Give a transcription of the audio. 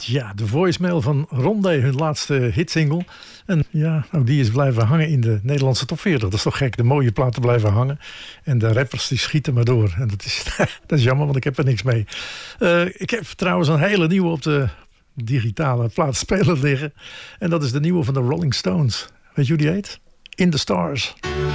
Ja, de voicemail van Rondé, hun laatste hitsingle. En ja, nou, die is blijven hangen in de Nederlandse top 40. Dat is toch gek, de mooie platen blijven hangen. En de rappers die schieten maar door. En dat is, dat is jammer, want ik heb er niks mee. Ik heb trouwens een hele nieuwe op de digitale plaatspeler liggen. En dat is de nieuwe van de Rolling Stones. Weet je hoe die heet? In the Stars.